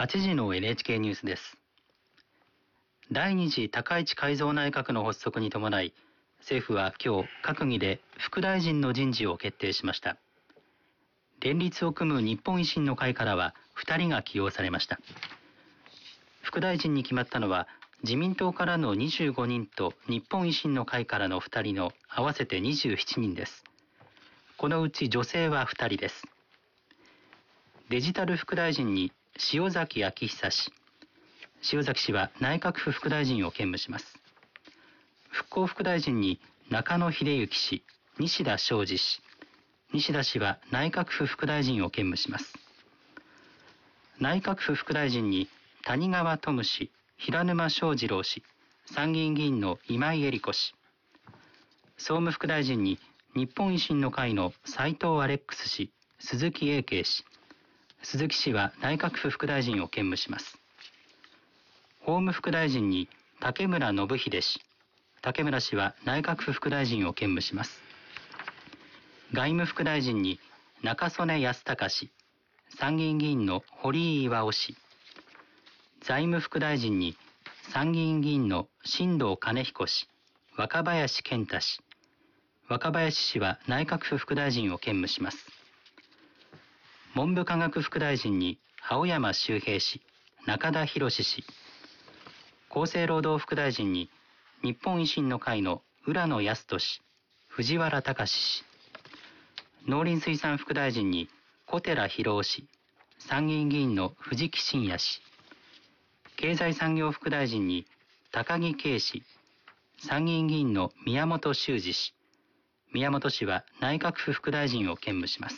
8時の NHK ニュースです。第2次高市改造内閣の発足に伴い、政府は今日閣議で副大臣の人事を決定しました。連立を組む日本維新の会からは2人が起用されました。副大臣に決まったのは、自民党からの25人と日本維新の会からの2人の合わせて27人です。このうち女性は2人です。デジタル副大臣に塩崎彰久氏。塩崎氏は内閣府副大臣を兼務します。復興副大臣に中野秀幸氏、西田昌司氏。西田氏は内閣府副大臣を兼務します。内閣府副大臣に谷川智氏、平沼正二郎氏、参議院議員の今井絵理子氏。総務副大臣に日本維新の会の斉藤アレックス氏、鈴木英慶氏。鈴木氏は内閣府副大臣を兼務します。法務副大臣に竹村信秀氏。竹村氏は内閣府副大臣を兼務します。外務副大臣に中曽根康隆氏。参議院議員の堀井巌氏。財務副大臣に参議院議員の新藤兼彦氏。若林健太氏。若林氏は内閣府副大臣を兼務します。文部科学副大臣に青山周平氏、中田宏氏。厚生労働副大臣に日本維新の会の浦野靖人、藤原崇氏。農林水産副大臣に小寺博夫氏、参議院議員の藤木真也氏。経済産業副大臣に高木啓氏、参議院議員の宮本周司氏。宮本氏は内閣府副大臣を兼務します。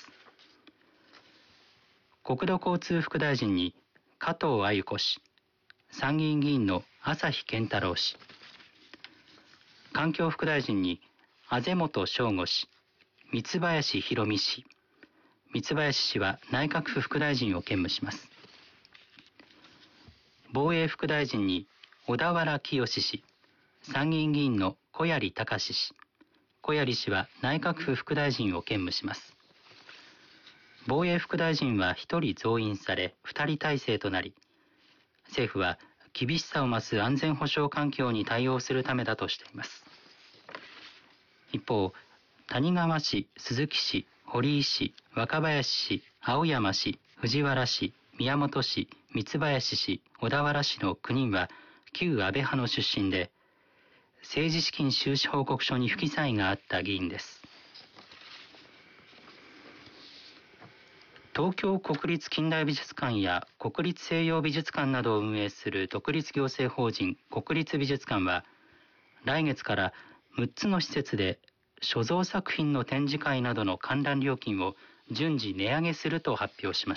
国土交通副大臣に加藤鮎子氏、参議院議員の朝日健太郎氏。環境副大臣に畔本正吾氏、三林弘美氏。三林氏は内閣府副大臣を兼務します。防衛副大臣に小田原清氏、参議院議員の小槍隆氏。小槍氏は内閣府副大臣を兼務します。防衛副大臣は1人増員され2人体制となり、政府は厳しさを増す安全保障環境に対応するためだとしています。一方、谷川氏、鈴木氏、堀井氏、若林氏、青山氏、藤原氏、宮本氏、三林氏、小田原氏の9人は旧安倍派の出身で、政治資金収支報告書に不記載があった議員です。東京国立近代美術館や国立西洋美術館などを運営する独立行政法人国立美術館は、来月から6つの施設で所蔵作品の展示会などの観覧料金を順次値上げすると発表しました。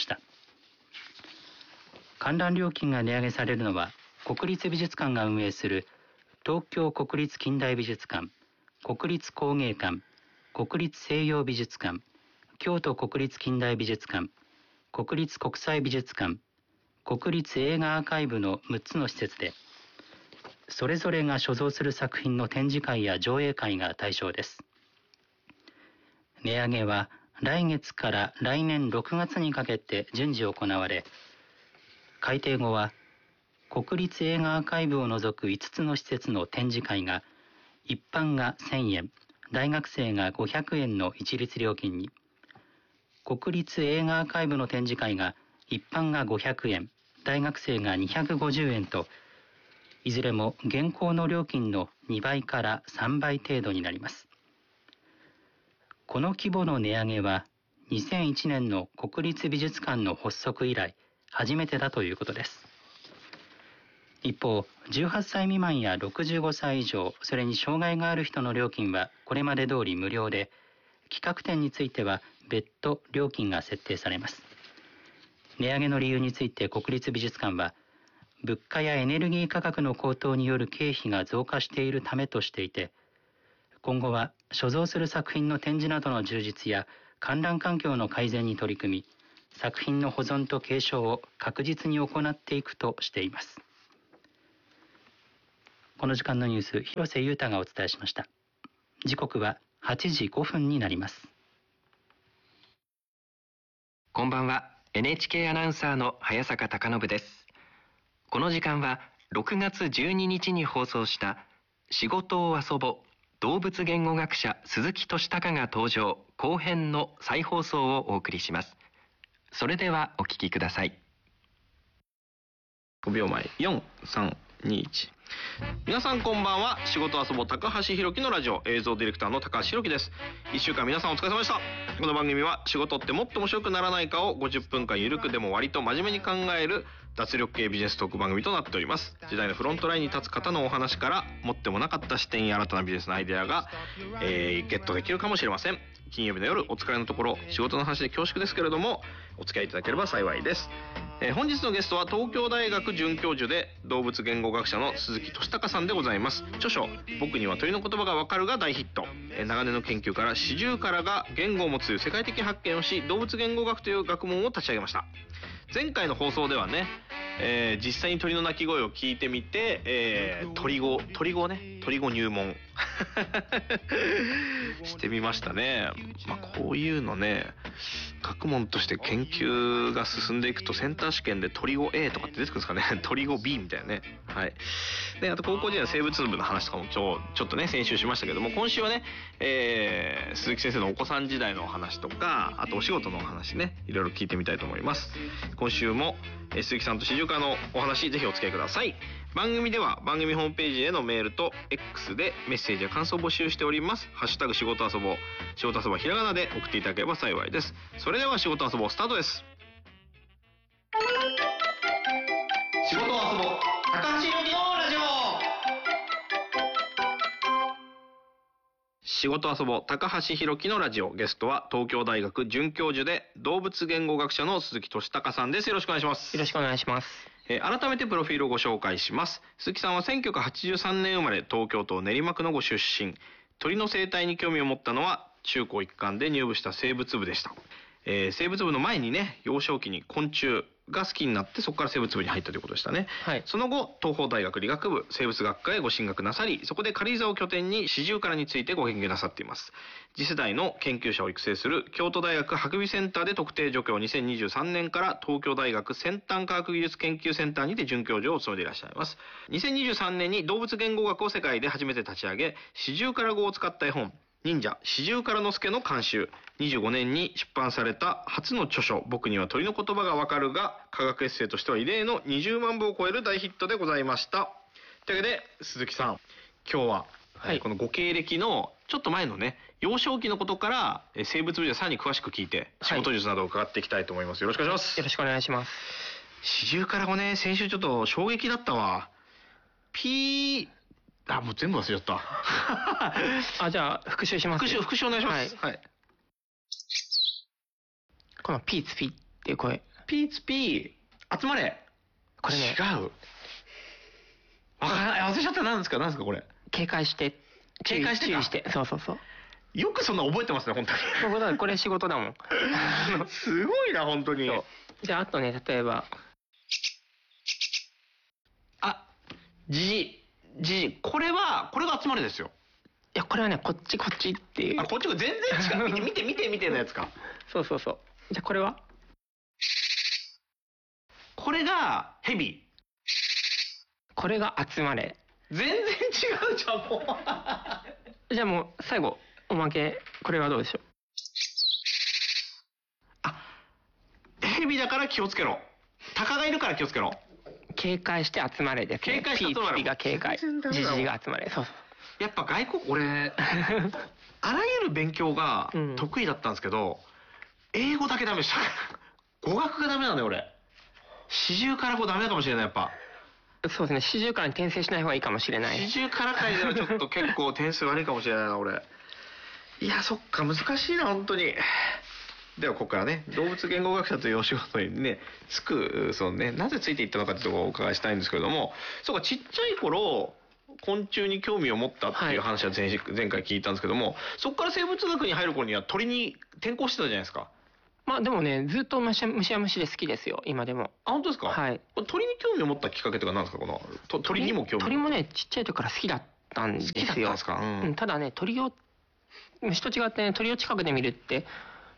観覧料金が値上げされるのは、国立美術館が運営する東京国立近代美術館、国立工芸館、国立西洋美術館、京都国立近代美術館、国立国際美術館、国立映画アーカイブの6つの施設で、それぞれが所蔵する作品の展示会や上映会が対象です。値上げは来月から来年6月にかけて順次行われ、改定後は国立映画アーカイブを除く5つの施設の展示会が一般が1000円、大学生が500円の一律料金に、国立映画アーカイブの展示会が一般が500円、大学生が250円と、いずれも現行の料金の2倍から3倍程度になります。この規模の値上げは2001年の国立美術館の発足以来初めてだということです。一方、18歳未満や65歳以上、それに障害がある人の料金はこれまで通り無料で、企画展については別途料金が設定されます。値上げの理由について国立美術館は、物価やエネルギー価格の高騰による経費が増加しているためとしていて、今後は所蔵する作品の展示などの充実や観覧環境の改善に取り組み、作品の保存と継承を確実に行っていくとしています。この時間のニュース、広瀬裕太がお伝えしました。時刻は8時5分になります。 こんばんは。 NHK アナウンサーの早坂貴信です。この時間は6月12日に放送した仕事を遊ぼ動物言語学者鈴木俊孝が登場後編の再放送をお送りします。それではお聞きください。 5秒前、4、3、2、1。皆さんこんばんは。仕事遊ぼう高橋弘樹のラジオ、映像ディレクターの高橋弘樹です。1週間皆さんお疲れ様でした。この番組は仕事ってもっと面白くならないかを50分間ゆるくでも割と真面目に考える脱力系ビジネストーク番組となっております。時代のフロントラインに立つ方のお話から持ってもなかった視点や新たなビジネスのアイデアが、ゲットできるかもしれません。金曜日の夜お疲れのところ仕事の話で恐縮ですけれどもお付き合いいただければ幸いです。本日のゲストは東京大学准教授で動物言語学者の鈴木俊孝さんでございます。著書「僕には鳥の言葉がわかる」が大ヒット。長年の研究からシジュウカラが言語を持つ世界的発見をし動物言語学という学問を立ち上げました。前回の放送ではね、実際に鳥の鳴き声を聞いてみて、鳥語入門してみましたね。こういうのね学問として研究が進んでいくとセンター試験で鳥語 A とかって出てくるんですかね。鳥語 B みたいなね。はい。であと高校時代の生物部の話とかもちょっとね先週しましたけども今週はね、鈴木先生のお子さん時代のお話とかあとお仕事のお話ねいろいろ聞いてみたいと思います。今週も鈴木さんと四十川のお話ぜひお付き合いください。番組では番組ホームページへのメールと X でメッセージや感想を募集しております。ハッシュタグ仕事遊ぼう、仕事遊ぼうひらがなで送っていただければ幸いです。それでは仕事遊ぼうスタートです。仕事遊ぼう高橋弘樹のラジオ。仕事遊ぼう高橋弘樹のラジオ、ゲストは東京大学准教授で動物言語学者の鈴木俊孝さんです。よろしくお願いします。 よろしくお願いします。 改めてプロフィールをご紹介します。鈴木さんは1983年生まれ、東京都練馬区のご出身。鳥の生態に興味を持ったのは中高一貫で入部した生物部でした。生物部の前にね幼少期に昆虫が好きになってそこから生物部に入ったということでしたね。 はい。 その後東邦大学理学部生物学科へご進学なさりそこで軽井沢を拠点にシジュウカラについてご研究なさっています。次世代の研究者を育成する京都大学博美センターで特定助教2023年から東京大学先端科学技術研究センターにて准教授を務めていらっしゃいます。2023年に動物言語学を世界で初めて立ち上げシジュウカラ語を使った絵本忍者シジュウカラの助の監修、25年に出版された初の著書僕には鳥の言葉がわかるが科学エッセイとしては異例の20万部を超える大ヒットでございました。というわけで鈴木さん今日は、このご経歴のちょっと前のね幼少期のことから生物部でさらに詳しく聞いて仕事術などを伺っていきたいと思います。よろしくお願いします。 よろしくお願いします。 シジュウカラ語ね先週ちょっと衝撃だったわ。もう全部忘れちゃったじゃあ復習します。 復習お願いします。はい。 このピーツピーっていう声。 ピーツピー集まれ。 これね違う。わからない。忘れちゃった。何ですかこれ。 警戒して注意して。 そう。 よくそんな覚えてますね本当に。 これ仕事だもん。 すごいな本当に。 じゃああとね例えばじじこれが集まれですよ。 いやこれはねこっちっていう。 こっちが全然違う。見てのやつか。 そう。じゃあこれはこれがヘビ。 これが集まれ。 全然違うじゃんもう。じゃあもう最後おまけこれはどうでしょう。ヘビだから気をつけろ。鷹がいるから気をつけろ。 警戒して集まれですね。 警戒して集まれ。 ピーが警戒。ジジが集まれ。そう。 やっぱ俺あらゆる勉強が得意だったんですけど、英語だけダメでした語学がダメなんだよ俺。シジュウカラ語ダメかもしれないやっぱ。 そうですね。シジュウカラに転生しない方がいいかもしれない。 シジュウカラ界ではちょっと結構点数悪いかもしれないな俺。いやそっか難しいな本当に。ではここからね動物言語学者というお仕事にねつくなぜついていったのかというところをお伺いしたいんですけれども、そうかちっちゃい頃昆虫に興味を持ったっていう話は前回聞いたんですけども、そこから生物学に入る頃には鳥に転向してたじゃないですか。 でもねずっと虫は虫で好きですよ今でも。 本当ですか。 はい。 鳥に興味を持ったきっかけとか何ですか。この鳥にも興味。 鳥もねちっちゃい時から好きだったんですよ。 好きだったんですか。 ただね虫と違ってね鳥を近くで見るって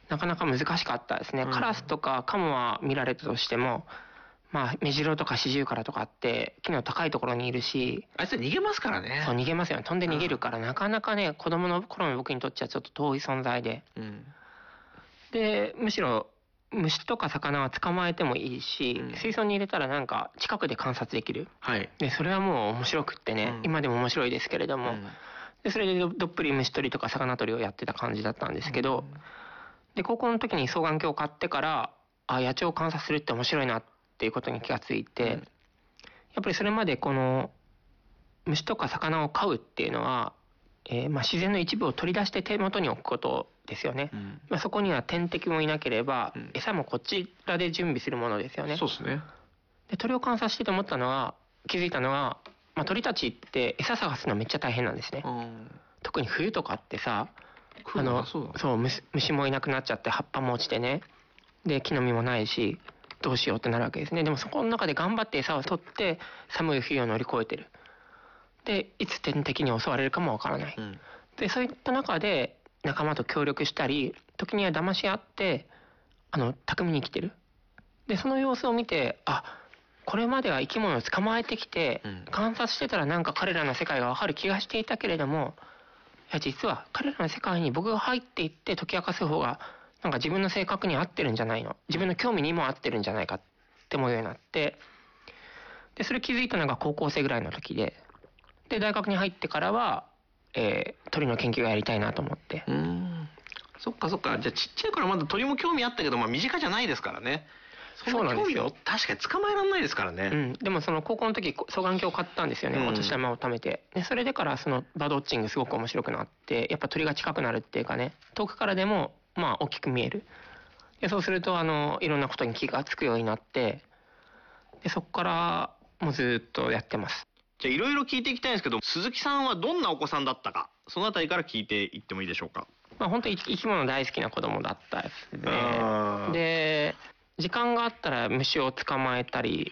なかなか難しかったですね。カラスとかカモは見られたとしても、まあメジロとかシジュウカラとかって木の高いところにいるし、 あいつ逃げますからね。 そう逃げますよね。飛んで逃げるから、なかなかね、子供の頃の僕にとってはちょっと遠い存在で、でむしろ虫とか魚は捕まえてもいいし、水槽に入れたらなんか近くで観察できる、でそれはもう面白くってね、今でも面白いですけれども、でそれでどっぷり虫取りとか魚取りをやってた感じだったんですけど、で高校の時に双眼鏡を買ってから、野鳥を観察するって面白いなっていうことに気がついて、やっぱりそれまでこの虫とか魚を飼うっていうのは、自然の一部を取り出して手元に置くことですよね。そこには天敵もいなければ、餌もこちらで準備するものですよね。 そうですね。 で鳥を観察してて思ったのは、気づいたのは、鳥たちって餌探すのめっちゃ大変なんですね。特に冬とかってさ、虫もいなくなっちゃって葉っぱも落ちてね、で木の実もないしどうしようってなるわけですね。でもそこの中で頑張って餌を取って寒い冬を乗り越えてる。でいつ天敵に襲われるかもわからない、でそういった中で仲間と協力したり、時には騙し合って巧みに生きてる。でその様子を見て、これまでは生き物を捕まえてきて、観察してたらなんか彼らの世界がわかる気がしていたけれども、いや実は彼らの世界に僕が入っていって解き明かす方がなんか自分の性格に合ってるんじゃないの、自分の興味にも合ってるんじゃないかって思うようになって、でそれ気づいたのが高校生ぐらいの時で、大学に入ってからは、鳥の研究がやりたいなと思って。 そっか。じゃあちっちゃい頃まだ鳥も興味あったけど、身近じゃないですからね。 そうなんですよ。 確かに捕まえられないですからね。 でもその高校の時双眼鏡を買ったんですよね、お年玉を貯めて。でそれでからそのバードウォッチングすごく面白くなって、やっぱ鳥が近くなるっていうかね、遠くからでも大きく見える。でそうするといろんなことに気がつくようになって、でそこからもうずっとやってます。 じゃあいろいろ聞いていきたいんですけど、鈴木さんはどんなお子さんだったか、そのあたりから聞いていってもいいでしょうか。 本当に生き物大好きな子供だったですね。で時間があったら虫を捕まえたり、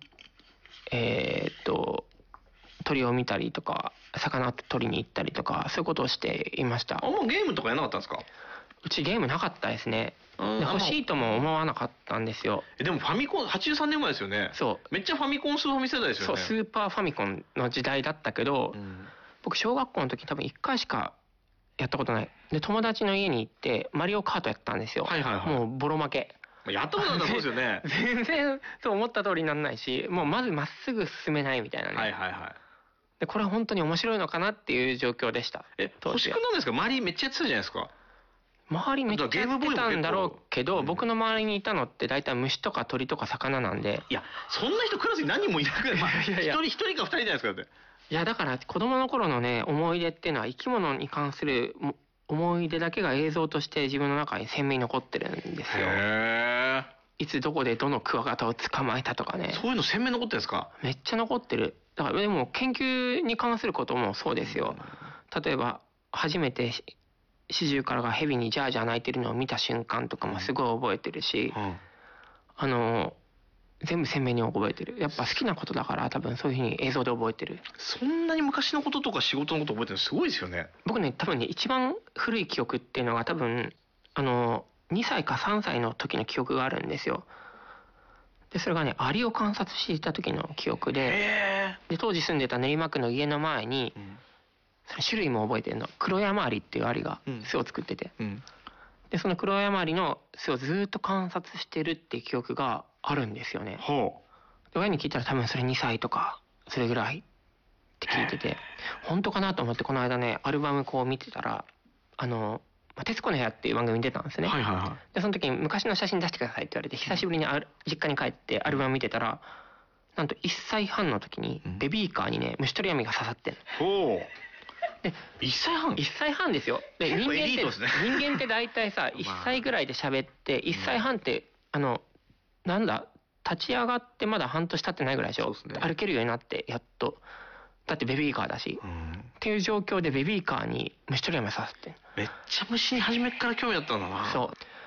鳥を見たりとか魚取りに行ったりとか、そういうことをしていました。 もうゲームとかやらなかったんですか。 うちゲームなかったですね。で欲しいとも思わなかったんですよ。 でもファミコン83年前ですよね。 そうめっちゃファミコンスーファミ世代ですよね。 そうスーパーファミコンの時代だったけど、僕小学校の時多分1回しかやったことない。で友達の家に行ってマリオカートやったんですよ。もうボロ負け。 やったことあったらそうですよね。 全然そう思った通りにならないし、もうまずまっすぐ進めないみたいなね。でこれは本当に面白いのかなっていう状況でした。 星くんなんですか。周りめっちゃやってたじゃないですか。 周りめっちゃやってたんだろうけど、僕の周りにいたのって大体虫とか鳥とか魚なんで。 いやそんな人クラスに何人もいなくて、一人か二人じゃないですか。いやだから子供の頃のね思い出っていうのは生き物に関する思い出だけが映像として自分の中に鮮明に残ってるんですよ。いつどこでどのクワガタを捕まえたとかね。 そういうの鮮明に残ってるんですか。 めっちゃ残ってる。だからでも研究に関することもそうですよ。例えば初めてシジュウカラがヘビにジャージャー鳴いてるのを見た瞬間とかもすごい覚えてるし、全部鮮明に覚えてる。やっぱ好きなことだから多分そういうふうに映像で覚えてる。 そんなに昔のこととか仕事のこと覚えてるのすごいですよね。 僕ね多分ね一番古い記憶っていうのが多分2歳か3歳の時の記憶があるんですよ。でそれがねアリを観察していた時の記憶で、当時住んでた練馬区の家の前に、その種類も覚えてるの。黒山アリっていうアリが巣を作ってて、でその黒山アリの巣をずっと観察してるっていう記憶があるんですよね。親に聞いたら多分それ2歳とかそれぐらいって聞いてて、本当かなと思ってこの間ねアルバムこう見てたら徹子の部屋っていう番組に出たんですね。でその時に昔の写真出してくださいって言われて、久しぶりに実家に帰ってアルバム見てたら、なんと1歳半の時にベビーカーにね虫取り網が刺さってんの。で 1歳半 1歳半ですよ。で人間って大体さ1歳ぐらいで喋って1歳半ってなんだ立ち上がってまだ半年経ってないぐらいでしょ。歩けるようになってやっと。だってベビーカーだし、っていう状況でベビーカーに虫取り網が刺さってんの。 めっちゃ虫に初めから興味あったんだな。 そう